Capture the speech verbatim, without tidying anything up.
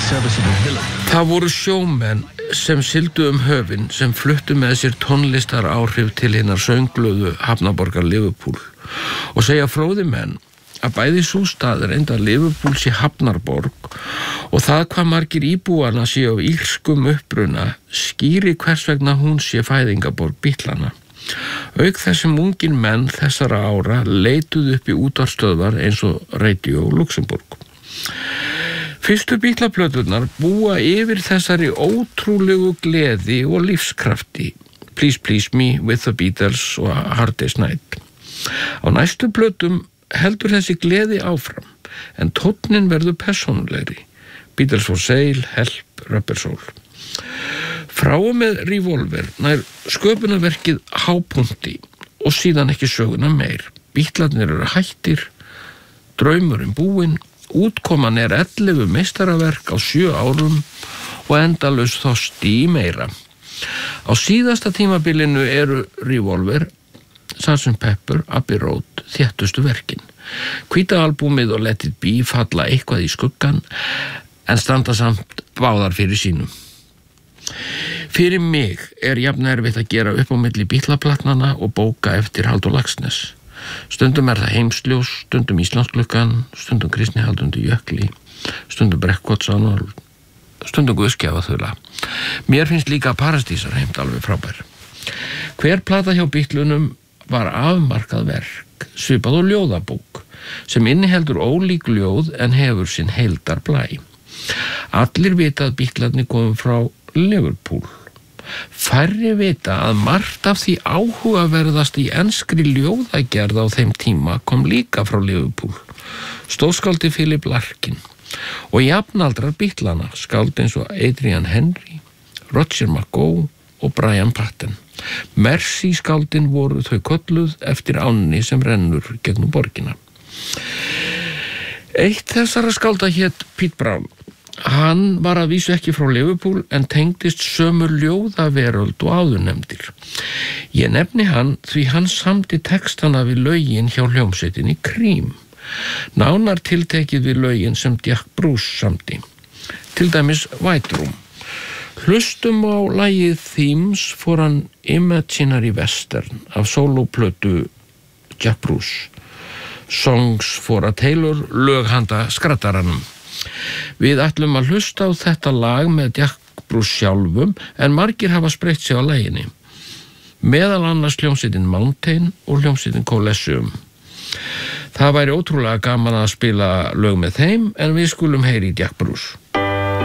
Það voru sjómenn sem sigldu um höfin sem fluttu með sér tónlistar áhrif til hinnar söngluðu hafnarborgar Liverpool og segja fróði menn að bæði sú staðreynd að Liverpool sé hafnarborg og það hvað margir íbúana sé á írskum uppruna skýri hvers vegna hún sé fæðingaborg Bítlana. Auk þessum ungin menn þessara ára leituðu upp í útvarpsstöðvar eins og Radio Luxembourg. Fyrstu Bítlaplöturnar búa yfir þessari ótrúlegu gleði og lífskrafti. Please Please Me, With the Beatles og Hard Day's Night. Á næstu plötum heldur þessi gleði áfram, en tónnin verður persónulegri. Beatles for Sale, Help, Rubber Soul. Frá og með Revolver nær sköpunarverkið hápunkti og síðan ekki söguna meir. Bítlarnir eru hættir, draumurinn búinn, útkoman er ellefu meistaraverk á sjö árum og endalaus þorsti í meira. Á síðasta tímabilinu eru Revolver, sergeant Pepper, Abbey Road, þéttustu verkin. Hvíta albúmið og Let It Be falla eitthvað í skuggan en standa samt báðar fyrir sínum. Fyrir mig er jafn erfitt að gera upp á milli Bítlaplatnana og bóka eftir Halldór Laxness. Stundum er það Heimsljós, stundum Íslandsklukkan, stundum Kristni Halldundu Jökli, stundum Brekkotsan og stundum Guðskjafaþula. Mér finnst líka Paradísarheimt alveg frábær. Hver plata hjá Bítlunum var afmarkað verk, svipað og ljóðabók, sem inniheldur ólík ljóð en hefur sinn heildar blæ. Allir vita að Bítlarnir komum frá Liverpool. Færri vita að margt af því áhugaverðast í enskri ljóðagerð á þeim tíma kom líka frá Liverpool. Stórskáldi Philip Larkin og jafnaldrar Bítlana, skáld eins og Adrian Henry, Roger McGough og Brian Patten. Mercy skáldin voru þau kölluð eftir ánni sem rennur gegnum borgina. Eitt þessara skálda hét Pete Brown. Hann var að vísu ekki frá Liverpool en tengdist sömu ljóðaveröld og áðurnefndir. Ég nefni hann því hann samdi textana við lögin hjá hljómsveitinni Cream. Nánar tiltekið við lögin sem Jack Bruce samdi. Til dæmis White Room. Hlustum á lagið Themes for an Imaginary Western af sólóplötu Jack Bruce. Songs for a Tailor, lög handa skrattaranum. Við ætlum að hlusta á þetta lag með Jack Bruce sjálfum en margir hafa spreytt sig á laginu. Meðal annars hljómsveitin Mountain og hljómsveitin Colosseum. Það væri ótrúlega gaman að spila lög með þeim en við skulum heyri Jack Bruce.